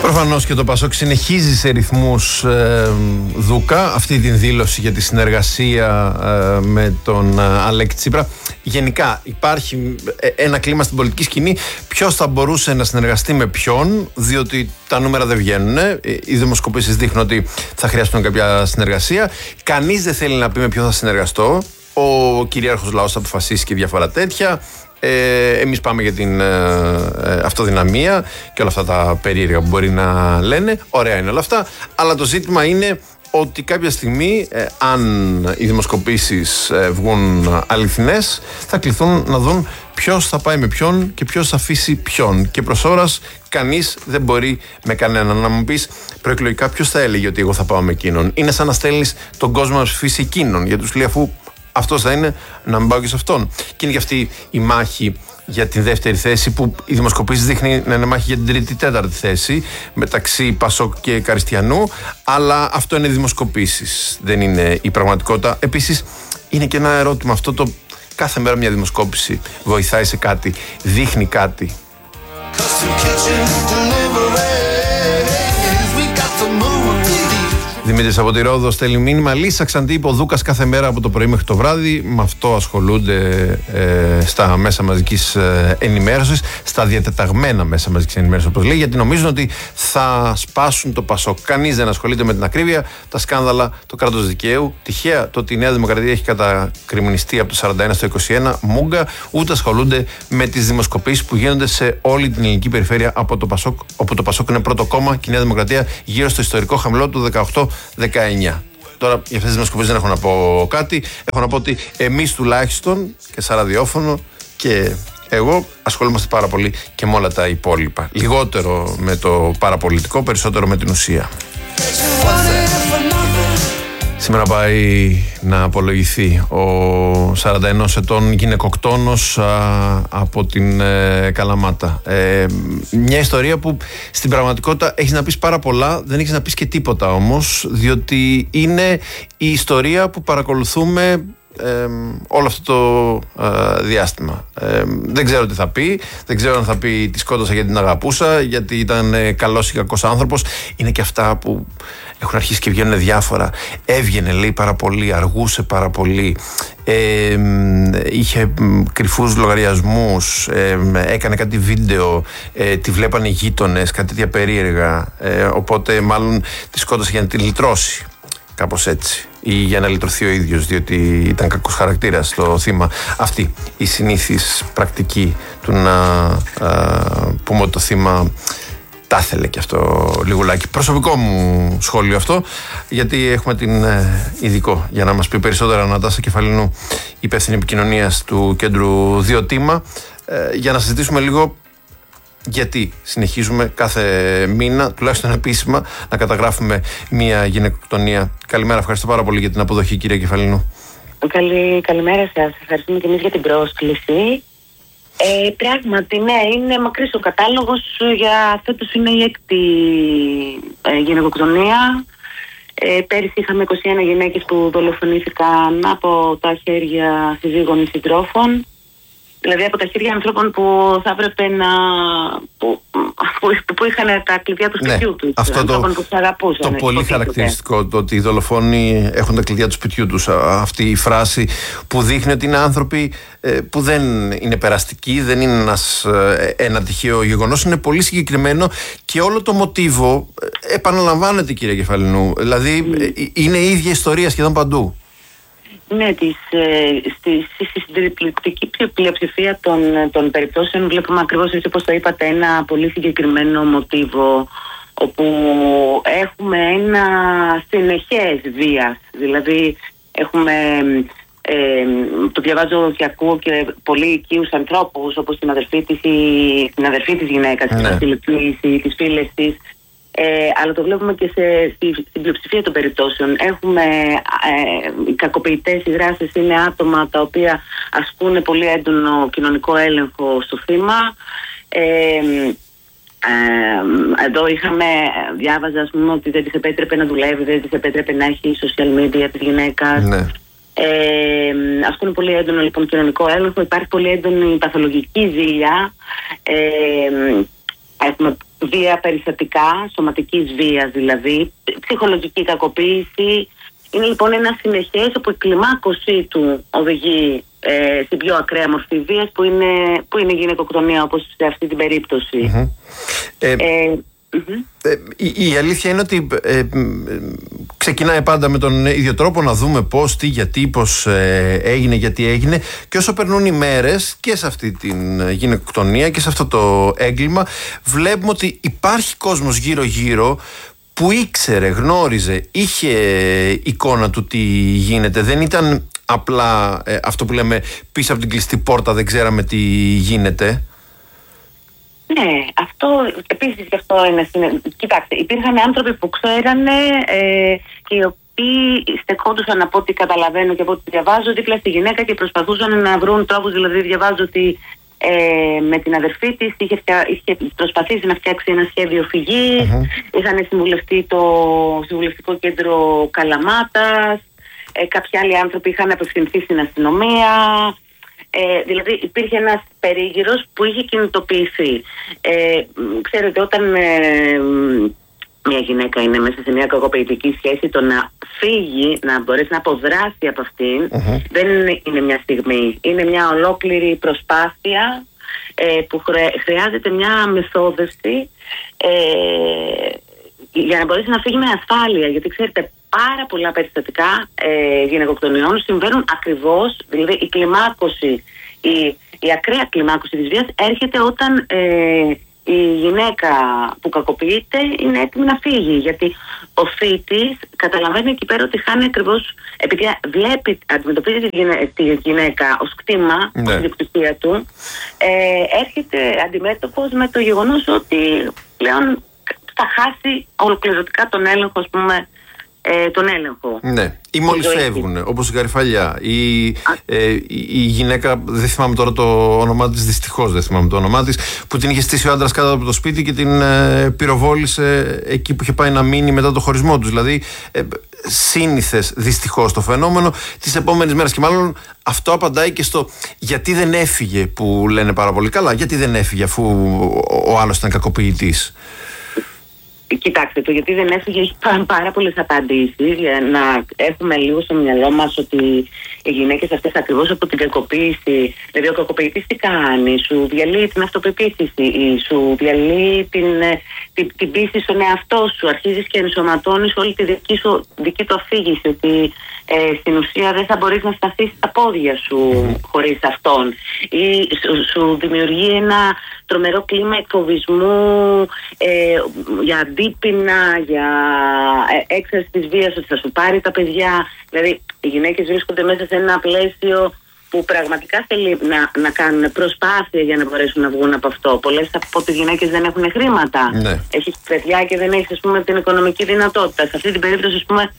Προφανώς και το Πασόκ συνεχίζει σε ρυθμούς Δούκα αυτή την δήλωση για τη συνεργασία με τον Αλέξη Τσίπρα. Γενικά υπάρχει ένα κλίμα στην πολιτική σκηνή. Ποιος θα μπορούσε να συνεργαστεί με ποιον, διότι τα νούμερα δεν βγαίνουν. Οι δημοσκοπήσεις δείχνουν ότι θα χρειαστούν κάποια συνεργασία. Κανείς δεν θέλει να πει με ποιον θα συνεργαστώ. Ο κυρίαρχος λαός θα αποφασίσει και διάφορα τέτοια. Εμείς πάμε για την αυτοδυναμία και όλα αυτά τα περίεργα που μπορεί να λένε. Ωραία είναι όλα αυτά. Αλλά το ζήτημα είναι ότι κάποια στιγμή, αν οι δημοσκοπήσεις βγουν αληθινές, θα κληθούν να δουν ποιος θα πάει με ποιον και ποιος θα αφήσει ποιον. Και προς ώρας κανείς δεν μπορεί με κανέναν. Να μου πεις προεκλογικά ποιος θα έλεγε ότι εγώ θα πάω με εκείνον. Είναι σαν να στέλνεις τον κόσμο να ψηφίσει εκείνον, γιατί τους λέει αφού αυτός θα είναι, να μην πάω και σε αυτόν. Και είναι και αυτή η μάχη για την δεύτερη θέση, που οι δημοσκοπήσεις δείχνει να είναι μάχη για την τρίτη-τέταρτη θέση μεταξύ Πασόκ και Καριστιανού. Αλλά αυτό είναι δημοσκοπήσεις, δεν είναι η πραγματικότητα. Επίσης, είναι και ένα ερώτημα αυτό το κάθε μέρα μια δημοσκόπηση βοηθάει σε κάτι, δείχνει κάτι. Δημήτρης από τη Ρόδο στέλνει μήνυμα. Λύσα Ξαντή, ο Δούκας κάθε μέρα από το πρωί μέχρι το βράδυ. Με αυτό ασχολούνται στα μέσα μαζικής ενημέρωσης, στα διατεταγμένα μέσα μαζικής ενημέρωσης, όπως λέει, γιατί νομίζουν ότι θα σπάσουν το Πασόκ. Κανείς δεν ασχολείται με την ακρίβεια, τα σκάνδαλα, το κράτος δικαίου. Τυχαία το ότι η Νέα Δημοκρατία έχει κατακριμνιστεί από το 41 στο 21, μούγκα, ούτε ασχολούνται με τις δημοσκοπήσεις που γίνονται σε όλη την ελληνική περιφέρεια από το Πασόκ, όπου το Πασόκ είναι πρώτο κόμμα και η Νέα Δημοκρατία γύρω στο ιστορικό χαμηλό του 18-19. Τώρα για αυτές τις δημοσκοπήσεις δεν έχω να πω κάτι. Έχω να πω ότι εμείς τουλάχιστον και σαν ραδιόφωνο και εγώ ασχολούμαστε πάρα πολύ και με όλα τα υπόλοιπα. Λιγότερο με το παραπολιτικό, περισσότερο με την ουσία. Σήμερα πάει να απολογηθεί ο 41 ετών γυναικοκτόνος από την Καλαμάτα. Μια ιστορία που στην πραγματικότητα έχεις να πεις πάρα πολλά, δεν έχεις να πεις και τίποτα όμως, διότι είναι η ιστορία που παρακολουθούμε όλο αυτό το διάστημα. Δεν ξέρω τι θα πει, δεν ξέρω αν θα πει τη σκότωσα γιατί την αγαπούσα, γιατί ήταν καλός ή κακός άνθρωπος. Είναι και αυτά που έχουν αρχίσει και βγαίνουν διάφορα. Έβγαινε, λέει, πάρα πολύ, αργούσε πάρα πολύ, είχε κρυφούς λογαριασμούς, έκανε κάτι βίντεο, τη βλέπανε οι γείτονες, κάτι τέτοια περίεργα, οπότε μάλλον τη σκότωσε για να τη λυτρώσει, κάπως έτσι, ή για να λυτρωθεί ο ίδιος, διότι ήταν κακός χαρακτήρας το θύμα. Αυτή η συνήθις πρακτική του να πούμε ότι το θύμα τα ήθελε και αυτό λιγουλάκι. Προσωπικό μου σχόλιο αυτό, γιατί έχουμε την ειδικό για να μας πει περισσότερα, Νατάσα Κεφαλινού, υπεύθυνη επικοινωνίας του κέντρου Διοτήμα, για να συζητήσουμε λίγο γιατί συνεχίζουμε κάθε μήνα, τουλάχιστον επίσημα, να καταγράφουμε μια γυναικοκτονία. Καλημέρα, ευχαριστώ πάρα πολύ για την αποδοχή, κυρία Κεφαλινού. Καλημέρα σας, ευχαριστούμε και εμείς για την πρόσκληση. Πράγματι, ναι, είναι μακρύς ο κατάλογος. Για φέτος είναι η 6η γυναικοκτονία. Πέρυσι είχαμε 21 γυναίκες που δολοφονήθηκαν από τα χέρια συζύγων ή συντρόφων. Δηλαδή από τα χέρια ανθρώπων που θα έπρεπε να. που είχαν τα κλειδιά του σπιτιού τους. Αυτό το πολύ χαρακτηριστικό, το ότι οι δολοφόνοι έχουν τα κλειδιά του σπιτιού τους. Αυτή η φράση που δείχνει ότι είναι άνθρωποι που δεν είναι περαστικοί, δεν είναι ένα τυχαίο γεγονός, είναι πολύ συγκεκριμένο και όλο το μοτίβο επαναλαμβάνεται, κύριε Κεφαλινού. Δηλαδή είναι η ίδια ιστορία σχεδόν παντού. Ναι, στη συντριπτική πλειοψηφία των περιπτώσεων βλέπουμε ακριβώς, έτσι όπως το είπατε, ένα πολύ συγκεκριμένο μοτίβο, όπου έχουμε ένα συνεχές βίας. Δηλαδή έχουμε, το διαβάζω και ακούω και πολύ οικείους ανθρώπους, όπως την αδερφή της γυναίκας, τις φίλες της, αλλά το βλέπουμε και στην πλειοψηφία των περιπτώσεων. Έχουμε οι κακοποιητές, οι δράστες είναι άτομα τα οποία ασκούν πολύ έντονο κοινωνικό έλεγχο στο θύμα. Εδώ διάβαζα, ας πούμε, ότι δεν της επέτρεπε να δουλεύει, δεν της επέτρεπε να έχει social media της γυναίκας. Ναι. Ασκούν πολύ έντονο, λοιπόν, κοινωνικό έλεγχο. Υπάρχει πολύ έντονη παθολογική ζήλια. Έχουμε βία περιστατικά, σωματικής βίας δηλαδή, ψυχολογική κακοποίηση. Είναι λοιπόν ένα συνεχές όπου η κλιμάκωσή του οδηγεί στην πιο ακραία μορφή βίας που είναι η γυναικοκτονία, όπως σε αυτή την περίπτωση. Η αλήθεια είναι ότι ξεκινάει πάντα με τον ίδιο τρόπο, να δούμε πώς, τι, γιατί, πώς έγινε, γιατί έγινε, και όσο περνούν οι μέρες και σε αυτή την γυναικοκτονία και σε αυτό το έγκλημα, βλέπουμε ότι υπάρχει κόσμος γύρω-γύρω που ήξερε, γνώριζε, είχε εικόνα του τι γίνεται. Δεν ήταν απλά αυτό που λέμε πίσω από την κλειστή πόρτα, δεν ξέραμε τι γίνεται. Ναι, αυτό επίσης γι' αυτό είναι. Κοιτάξτε, υπήρχαν άνθρωποι που ξέρανε και οι οποίοι στεκόντουσαν, από ό,τι καταλαβαίνω και από ό,τι διαβάζω, δίπλα στη γυναίκα και προσπαθούσαν να βρουν τρόπους. Δηλαδή, διαβάζω ότι με την αδερφή της είχε προσπαθήσει να φτιάξει ένα σχέδιο φυγής. Είχαν συμβουλευτεί το Συμβουλευτικό Κέντρο Καλαμάτας. Κάποιοι άλλοι άνθρωποι είχαν απευθυνθεί στην αστυνομία. Δηλαδή υπήρχε ένας περίγυρος που είχε κινητοποιηθεί. Ξέρετε, όταν μια γυναίκα είναι μέσα σε μια κακοποιητική σχέση, το να φύγει, να μπορέσει να αποδράσει από αυτήν, δεν είναι μια στιγμή. Είναι μια ολόκληρη προσπάθεια που χρειάζεται μια μεθόδευση για να μπορέσει να φύγει με ασφάλεια. Γιατί ξέρετε, πάρα πολλά περιστατικά γυναικοκτονιών συμβαίνουν ακριβώς, δηλαδή η κλιμάκωση, η ακραία κλιμάκωση της βίας έρχεται όταν η γυναίκα που κακοποιείται είναι έτοιμη να φύγει. Γιατί ο θήτης καταλαβαίνει εκεί πέρα ότι χάνει ακριβώς, επειδή αντιμετωπίζει τη γυναίκα ως κτήμα, ως ιδιοκτησία του, έρχεται αντιμέτωπος με το γεγονός ότι πλέον θα χάσει ολοκληρωτικά τον έλεγχο, ας πούμε, τον έλεγχο. Ναι, ή μολυσεύουν, όπως η Γαριφαλιά. Η γυναίκα, δεν θυμάμαι τώρα το όνομά της, δυστυχώς δεν θυμάμαι το όνομά της, που την είχε στήσει ο άντρας κάτω από το σπίτι και την πυροβόλησε εκεί που είχε πάει να μείνει μετά το χωρισμό τους. Δηλαδή, σύνηθες δυστυχώς το φαινόμενο τις επόμενες μέρες. Και μάλλον αυτό απαντάει και στο γιατί δεν έφυγε, που λένε πάρα πολύ καλά. Γιατί δεν έφυγε αφού ο άλλος ήταν κακοποιητής. Κοιτάξτε, το γιατί δεν έφυγε έχει πάρα πολλές απαντήσεις, για να έχουμε λίγο στο μυαλό μας ότι οι γυναίκες αυτές ακριβώς από την κακοποίηση, δηλαδή ο κακοποιητής τι κάνει, σου διαλύει την αυτοπεποίθηση, σου διαλύει την πίστη στον εαυτό σου, αρχίζεις και ενσωματώνεις όλη τη δική του αφήγηση, ότι στην ουσία δεν θα μπορείς να σταθείς στα πόδια σου χωρίς αυτόν, ή σου δημιουργεί ένα τρομερό κλίμα εκφοβισμού, για αντίπεινα, για έξαρση της βίας, ότι θα σου πάρει τα παιδιά. Δηλαδή οι γυναίκες βρίσκονται μέσα σε ένα πλαίσιο που πραγματικά θέλει να κάνουν προσπάθεια για να μπορέσουν να βγουν από αυτό. Πολλές από τις γυναίκες δεν έχουν χρήματα. Ναι. Έχεις παιδιά και δεν έχεις, ας πούμε, την οικονομική δυνατότητα. Σε αυτή την περίπτωση, ας πούμε,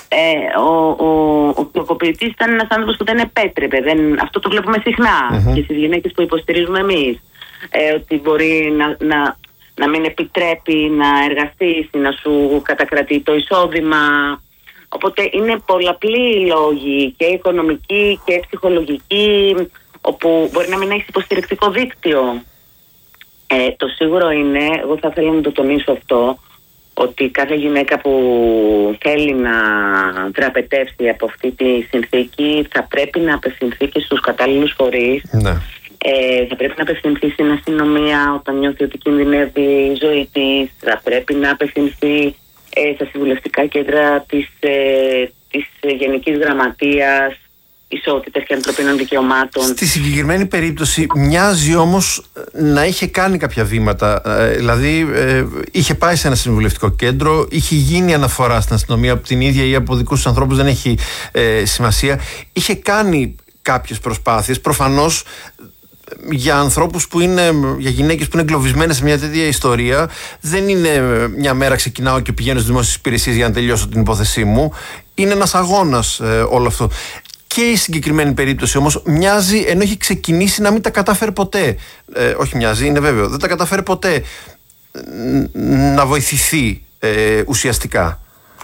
ο κακοποιητής ήταν ένας άνθρωπος που δεν επέτρεπε. Αυτό το βλέπουμε συχνά και στις γυναίκες που υποστηρίζουμε εμείς. Ότι μπορεί να μην επιτρέπει να εργαστείς ή να σου κατακρατεί το εισόδημα. Οπότε είναι πολλαπλοί οι λόγοι, και οικονομικοί και ψυχολογικοί, όπου μπορεί να μην έχεις υποστηρικτικό δίκτυο. Το σίγουρο είναι, εγώ θα ήθελα να το τονίσω αυτό, ότι κάθε γυναίκα που θέλει να δραπετεύσει από αυτή τη συνθήκη θα πρέπει να απευθυνθεί και στους κατάλληλους φορείς. Ναι. Θα πρέπει να απευθυνθεί στην αστυνομία όταν νιώθει ότι κινδυνεύει η ζωή της. Θα πρέπει να απευθυνθεί στα συμβουλευτικά κέντρα της Γενικής Γραμματείας Ισότητας και Ανθρωπίνων Δικαιωμάτων. Στη συγκεκριμένη περίπτωση μοιάζει όμως να είχε κάνει κάποια βήματα. Δηλαδή είχε πάει σε ένα συμβουλευτικό κέντρο, είχε γίνει αναφορά στην αστυνομία από την ίδια ή από δικούς τους ανθρώπους, δεν έχει σημασία. Είχε κάνει κάποιες προσπάθειες, προφανώς. Για ανθρώπους που είναι, για γυναίκες που είναι εγκλωβισμένες σε μια τέτοια ιστορία, δεν είναι μια μέρα ξεκινάω και πηγαίνω στις δημόσιες υπηρεσίες για να τελειώσω την υπόθεσή μου. Είναι ένας αγώνας όλο αυτό. Και η συγκεκριμένη περίπτωση όμως μοιάζει, ενώ έχει ξεκινήσει, να μην τα κατάφερε ποτέ. Όχι μοιάζει, είναι βέβαιο. Δεν τα κατάφερε ποτέ να βοηθηθεί ουσιαστικά.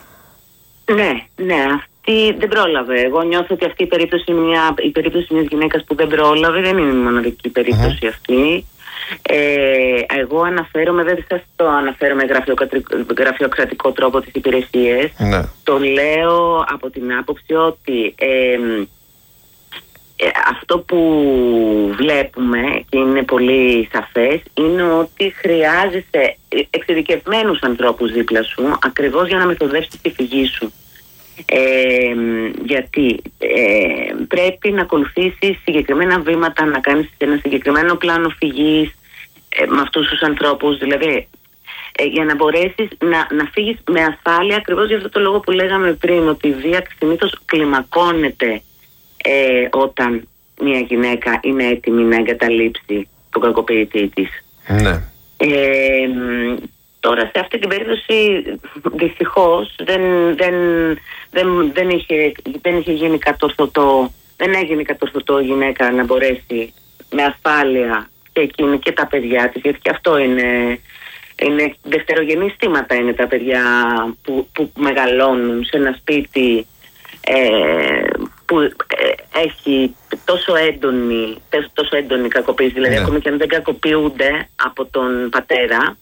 Ναι. Δεν πρόλαβε. Εγώ νιώθω ότι αυτή η περίπτωση μιας γυναίκας που δεν πρόλαβε, δεν είναι η μοναδική περίπτωση αυτή. Εγώ αναφέρομαι, δεν σας το αναφέρομαι γραφειοκρατικό τρόπο τις υπηρεσίες. Ναι. Το λέω από την άποψη ότι αυτό που βλέπουμε και είναι πολύ σαφές είναι ότι χρειάζεσαι εξειδικευμένους ανθρώπους δίπλα σου ακριβώς για να μεθοδεύσεις τη φυγή σου. Γιατί πρέπει να ακολουθήσεις συγκεκριμένα βήματα, να κάνεις ένα συγκεκριμένο πλάνο φυγής με αυτούς τους ανθρώπους, δηλαδή για να μπορέσεις να φύγεις με ασφάλεια, ακριβώς για αυτό το λόγο που λέγαμε πριν, ότι η βία συνήθως κλιμακώνεται όταν μια γυναίκα είναι έτοιμη να εγκαταλείψει τον κακοποιητή της. Ναι. Τώρα σε αυτή την περίπτωση δυστυχώς δεν είχε γίνει κατορθωτό, δεν έγινε κατορθωτό η γυναίκα να μπορέσει με ασφάλεια και εκείνη και τα παιδιά της, γιατί και αυτό είναι δευτερογενή στήματα, είναι τα παιδιά που μεγαλώνουν σε ένα σπίτι που έχει τόσο έντονη κακοποίηση, δηλαδή ακόμη και αν δεν κακοποιούνται από τον πατέρα,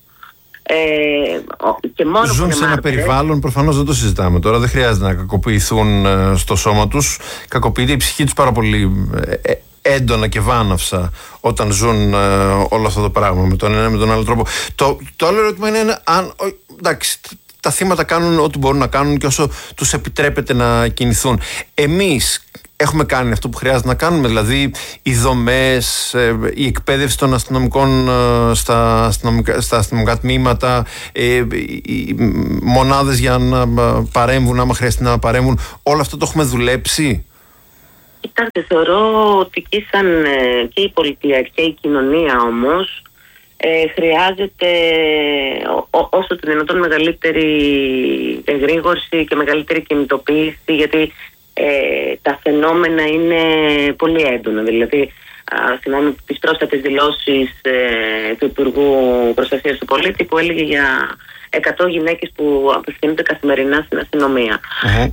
και μόνο ζουν σε ένα περιβάλλον, προφανώς δεν το συζητάμε τώρα, δεν χρειάζεται να κακοποιηθούν στο σώμα τους, κακοποιείται η ψυχή τους πάρα πολύ έντονα και βάναυσα όταν ζουν όλο αυτό το πράγμα με τον ένα με τον άλλο τρόπο. Το άλλο ερώτημα είναι αν, εντάξει, τα θύματα κάνουν ό,τι μπορούν να κάνουν και όσο τους επιτρέπεται να κινηθούν. Εμείς έχουμε κάνει αυτό που χρειάζεται να κάνουμε, δηλαδή οι δομές, η εκπαίδευση των αστυνομικών στα αστυνομικά τμήματα, οι μονάδες για να παρέμβουν άμα χρειαστεί να παρέμβουν, όλο αυτό το έχουμε δουλέψει? Κοιτάξτε, θεωρώ ότι και η πολιτεία και η κοινωνία όμως χρειάζεται όσο το δυνατόν μεγαλύτερη εγρήγορση και μεγαλύτερη κινητοποίηση, γιατί τα φαινόμενα είναι πολύ έντονα. Δηλαδή, θυμάμαι τις πρόσφατες δηλώσεις του Υπουργού Προστασίας του Πολίτη που έλεγε για 100 γυναίκες που απευθύνονται καθημερινά στην αστυνομία.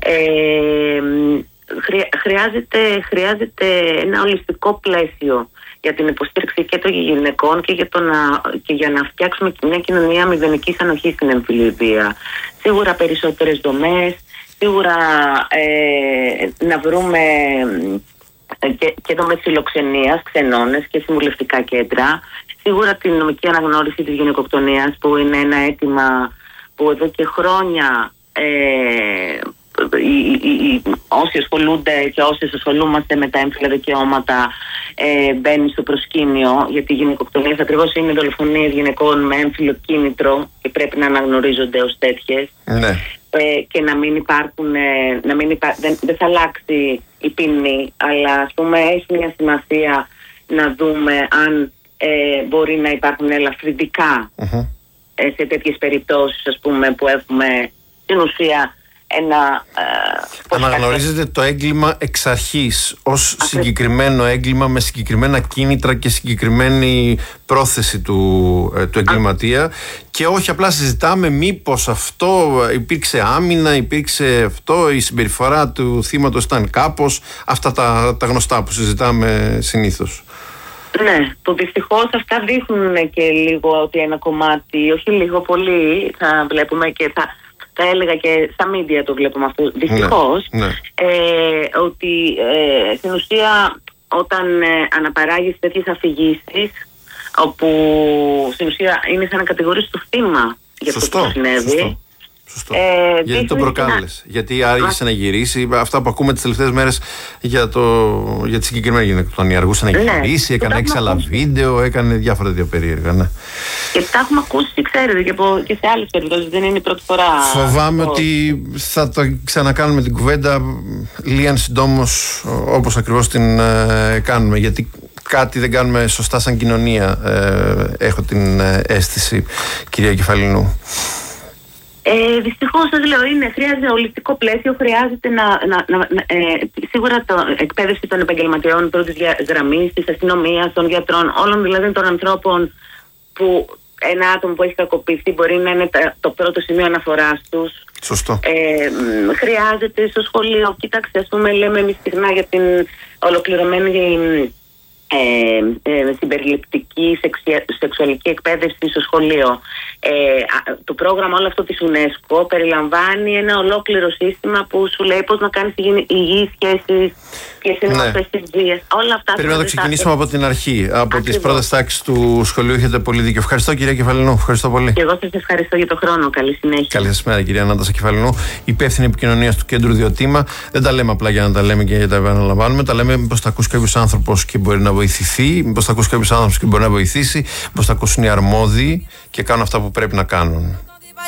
Χρειάζεται ένα ολιστικό πλαίσιο για την υποστήριξη και των γυναικών και για να φτιάξουμε μια κοινωνία μηδενικής ανοχής στην εμφυλή βία. Σίγουρα περισσότερες δομές, σίγουρα να βρούμε και δομές φιλοξενίας, ξενώνες και συμβουλευτικά κέντρα. Σίγουρα την νομική αναγνώριση της γυναικοκτονίας, που είναι ένα αίτημα που εδώ και χρόνια όσοι ασχολούνται και όσοι ασχολούμαστε με τα έμφυλα δικαιώματα μπαίνει στο προσκήνιο, γιατί οι γυναικοκτονίες ακριβώς είναι δολοφονίες γυναικών με έμφυλο κίνητρο και πρέπει να αναγνωρίζονται ως τέτοιες. Ναι. Και να μην υπάρχουν, δεν θα αλλάξει η ποινή, αλλά ας πούμε έχει μια σημασία να δούμε αν μπορεί να υπάρχουν ελαφρυντικά σε τέτοιες περιπτώσεις, ας πούμε, που έχουμε στην ουσία αναγνωρίζετε το έγκλημα εξ αρχής ως συγκεκριμένο έγκλημα με συγκεκριμένα κίνητρα και συγκεκριμένη πρόθεση του εγκληματία, και όχι απλά συζητάμε μήπως αυτό υπήρξε άμυνα, υπήρξε αυτό, η συμπεριφορά του θύματος ήταν κάπως, αυτά τα γνωστά που συζητάμε συνήθως. Ναι, που δυστυχώς αυτά δείχνουν και λίγο ότι ένα κομμάτι, όχι λίγο, πολύ θα βλέπουμε και θα έλεγα και στα μίντια το βλέπουμε αυτό, δυστυχώς, ναι. Ότι στην ουσία όταν αναπαράγεις τέτοιες αφηγήσεις, όπου στην ουσία είναι σαν να κατηγορείς το θύμα για αυτό που συνέβη. Σωστό. Γιατί το προκάλεσε, γιατί άργησε να γυρίσει. Αυτά που ακούμε τις τελευταίες μέρες για τη συγκεκριμένη γυναικοκτονία. Αργούσε να γυρίσει, έκανε έξαλα βίντεο, έκανε διάφορα περίεργα. Ναι. Και τα έχουμε ακούσει, ξέρετε, και σε άλλες περιπτώσεις. Δεν είναι η πρώτη φορά. Φοβάμαι ότι θα το ξανακάνουμε την κουβέντα λίγαν συντόμως, όπως ακριβώς την κάνουμε. Γιατί κάτι δεν κάνουμε σωστά σαν κοινωνία, έχω την αίσθηση, κυρία Κεφαλινού. Δυστυχώς σας λέω, χρειάζεται ολιστικό πλαίσιο, χρειάζεται σίγουρα εκπαίδευση των επαγγελματιών πρώτης γραμμής, της αστυνομίας, των γιατρών, όλων δηλαδή των ανθρώπων, που ένα άτομο που έχει κακοποιηθεί μπορεί να είναι το πρώτο σημείο αναφοράς τους. Σωστό. Χρειάζεται στο σχολείο, κοίταξε, ας πούμε, λέμε εμείς συχνά για την ολοκληρωμένη συμπεριληπτική σεξουαλική εκπαίδευση στο σχολείο. Το πρόγραμμα όλο αυτό της UNESCO περιλαμβάνει ένα ολόκληρο σύστημα που σου λέει πώς να κάνεις υγιείς σχέσεις, ποιες είναι αυτές τις βίες. Όλα αυτά. Πρέπει να το ξεκινήσουμε από την αρχή, από τις πρώτες τάξεις του σχολείου. Έχετε πολύ δίκιο. Ευχαριστώ, κυρία Κεφαλινού. Ευχαριστώ πολύ. Και εγώ σας ευχαριστώ για τον χρόνο. Καλή συνέχεια. Καλή σας μέρα, κυρία Νάτασα Κεφαλινού, υπεύθυνη επικοινωνίας του Κέντρου Διοτήμα. Δεν τα λέμε απλά για να τα λέμε και για να τα επαναλαμβάνουμε. Τα λέμε μήπως τα ακούσει κάποιος άνθρωπος και μπορεί να βοηθηθεί, μήπως τα ακούσει κάποιος άνθρωπος και μπορεί να βοηθήσει, μήπως τα ακούσουν οι αρμόδιοι και κάνουν αυτά που πρέπει να κάνουν.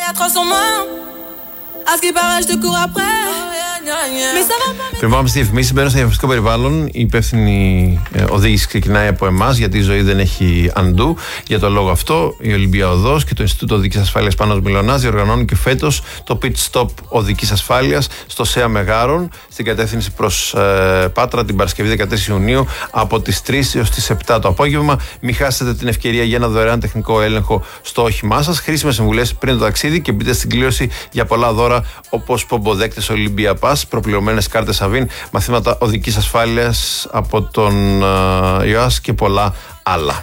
Πριν πάμε στη διαφημίση, μπαίνω στο διαφημιστικό περιβάλλον. Η υπεύθυνη οδήγηση ξεκινάει από εμάς, γιατί η ζωή δεν έχει αντού. Για τον λόγο αυτό, η Ολυμπία Οδός και το Ινστιτούτο Οδικής Ασφάλειας Πάνος Μιλωνάς διοργανώνουν και φέτος το Pit Stop Οδικής Ασφάλειας στο ΣΕΑ Μεγάρων, στην κατεύθυνση προς Πάτρα, την Παρασκευή 13 Ιουνίου από τις 3 έως τις 7 το απόγευμα. Μην χάσετε την ευκαιρία για ένα δωρεάν τεχνικό έλεγχο στο όχημά σας. Χρήσιμες συμβουλές πριν το ταξίδι και μπείτε στην κλήρωση για πολλά δώρα, όπως πομποδέκτες Olympia Pass, προπληρωμένες κάρτες Αβίν, μαθήματα οδικής ασφάλειας από τον ΙΟΑΣ και πολλά άλλα.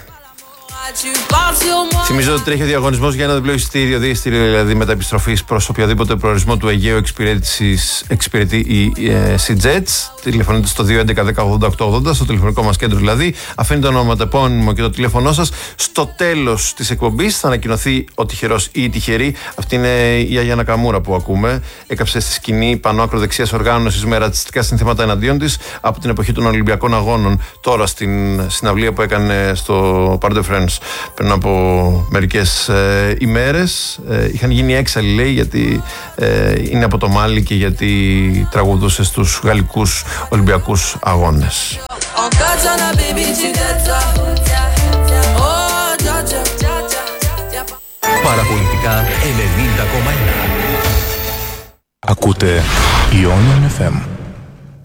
Θυμίζω ότι τρέχει ο διαγωνισμός για ένα διπλό εισιτήριο, δηλαδή μεταεπιστροφής προς οποιοδήποτε προορισμό του Αιγαίου εξυπηρετεί η SeaJets. Τηλεφωνείτε στο 211-1080-880, στο τηλεφωνικό μας κέντρο δηλαδή. Αφήνετε το ονοματεπώνυμο και το τηλέφωνό σας. Στο τέλος της εκπομπής θα ανακοινωθεί ο τυχερός ή η τυχερή. Αυτή είναι η Αγία Νακαμούρα που ακούμε. Έκαψε στη σκηνή πανό ακροδεξιάς οργάνωσης με ρατσιστικά συνθήματα εναντίον της από την εποχή των Ολυμπιακών Αγώνων. Τώρα στην συναυλία που έκανε στο Parc des Princes πριν από μερικές ημέρες. Είχαν γίνει έξαλλοι, λέει, γιατί είναι από το Μάλι και γιατί τραγουδούσε στους γαλλικούς Ολυμπιακούς Αγώνες. Παραπολιτικά 90,1. Ακούτε Ionian FM.